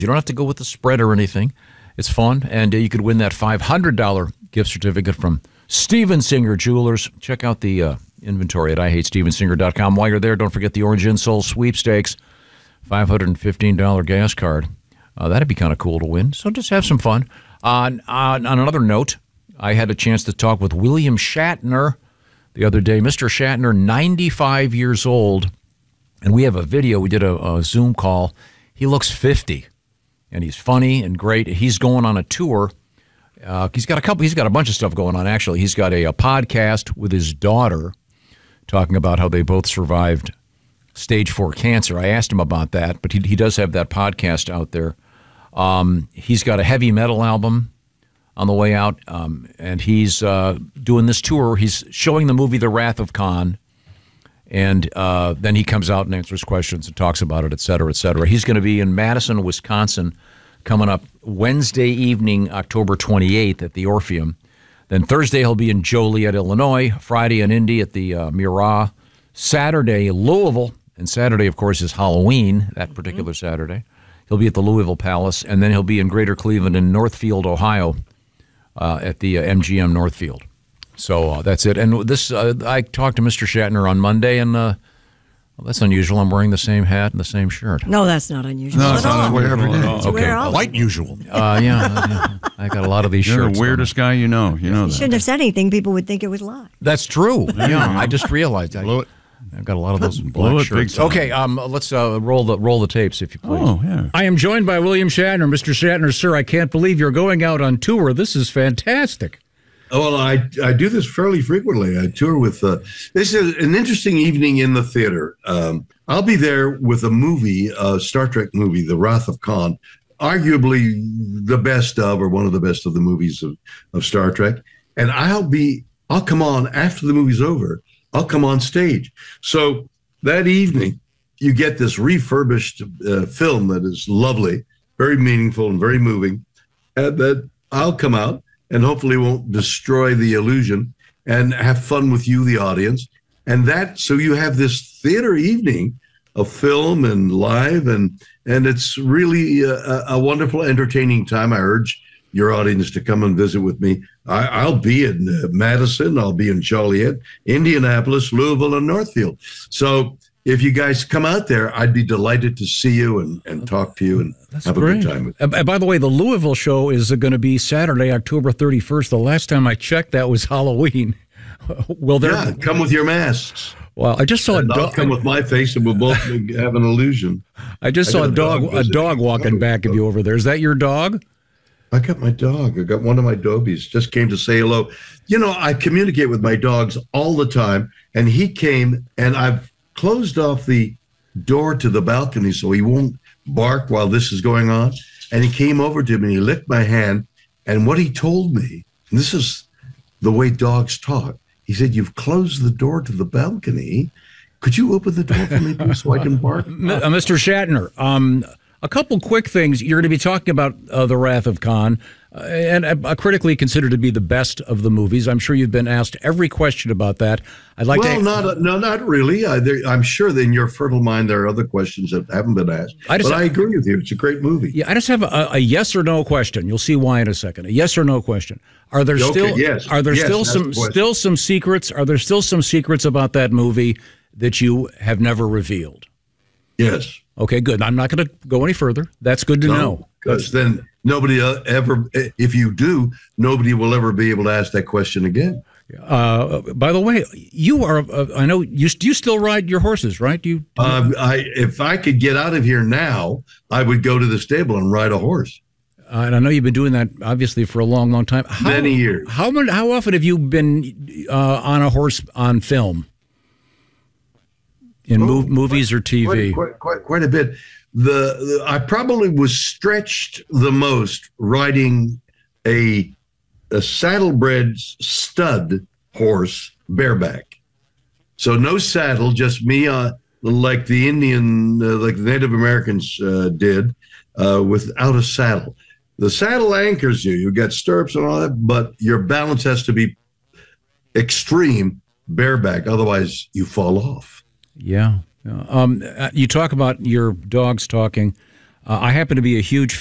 You don't have to go with the spread or anything. It's fun, and you could win that $500 gift certificate from Steven Singer Jewelers. Check out the inventory at IHateStevenSinger.com. While you're there, don't forget the Orange Insole Sweepstakes, $515 gas card. That'd be kind of cool to win, so just have some fun. On another note, I had a chance to talk with William Shatner the other day. Mr. Shatner, 95 years old, and we have a video. We did a Zoom call. He looks 50, and he's funny and great. He's going on a tour. He's got a bunch of stuff going on, actually. He's got a podcast with his daughter talking about how they both survived stage 4 cancer. I asked him about that, but he does have that podcast out there. He's got a heavy metal album on the way out, and he's doing this tour. He's showing the movie The Wrath of Khan, and then he comes out and answers questions and talks about it, et cetera, et cetera. He's going to be in Madison, Wisconsin, coming up Wednesday evening, October 28th at the Orpheum. Then Thursday he'll be in Joliet, Illinois. Friday in Indy at the Murat. Saturday, Louisville. And Saturday, of course, is Halloween, that particular Saturday. He'll be at the Louisville Palace, and then he'll be in Greater Cleveland in Northfield, Ohio, at the MGM Northfield. So that's it. And this, I talked to Mr. Shatner on Monday, and well, that's unusual. I'm wearing the same hat and the same shirt. No, that's not unusual. No, it's not every day. Okay, quite usual. Yeah, I got a lot of these You're shirts. You're the weirdest guy you know. You know You that. shouldn't have said anything. People would think it was live. That's true. Yeah, I just realized. I've got a lot of those black shirts. Okay, let's roll the tapes, if you please. Oh, yeah. I am joined by William Shatner. Mr. Shatner, sir, I can't believe you're going out on tour. This is fantastic. Well, I do this fairly frequently. I tour with, this is an interesting evening in the theater. I'll be there with a movie, a Star Trek movie, The Wrath of Khan, arguably the best of, or one of the best of the movies of Star Trek. And I'll come on after the movie's over. I'll come on stage. So that evening, you get this refurbished film that is lovely, very meaningful and very moving. And that I'll come out and hopefully won't destroy the illusion and have fun with you, the audience. And so you have this theater evening of film and live, and it's really a wonderful, entertaining time. I urge your audience to come and visit with me. I'll be in Madison, I'll be in Joliet, Indianapolis, Louisville, and Northfield. So if you guys come out there, I'd be delighted to see you and talk to you and have a good time with you. And by the way, the Louisville show is going to be Saturday, October 31st. The last time I checked, that was Halloween. Yeah, come with your masks. Well, I just saw a dog. I'll come with my face, and we'll both have an illusion. I just saw a dog walking back of you over there. Is that your dog? I got my dog. I got one of my dobies. Just came to say hello. You know, I communicate with my dogs all the time, and he came, and I've closed off the door to the balcony so he won't bark while this is going on. And he came over to me, and he licked my hand, and what he told me, and this is the way dogs talk, he said, "You've closed the door to the balcony. Could you open the door for me, please, so I can bark?" Mr. Shatner, a couple quick things. You're going to be talking about The Wrath of Khan, and critically considered to be the best of the movies. I'm sure you've been asked every question about that. I'd like to. Not really. I'm sure that in your fertile mind there are other questions that haven't been asked. But I agree with you. It's a great movie. Yeah, I just have a yes or no question. You'll see why in a second. A yes or no question. Are there still some secrets? Are there still some secrets about that movie that you have never revealed? Yes. Okay, good. I'm not going to go any further. That's good to know. Because then nobody ever, if you do, nobody will ever be able to ask that question again. By the way, you are, I know, do you still ride your horses, right? If I could get out of here now, I would go to the stable and ride a horse. And I know you've been doing that, obviously, for a long, long time. Many years. How often have you been on a horse on film? In movies or TV? Quite a bit. I probably was stretched the most riding a saddlebred stud horse bareback. So no saddle, just me, like the Indian, like the Native Americans did, without a saddle. The saddle anchors you. You got stirrups and all that, but your balance has to be extreme bareback. Otherwise, you fall off. Yeah. You talk about your dogs talking. I happen to be a huge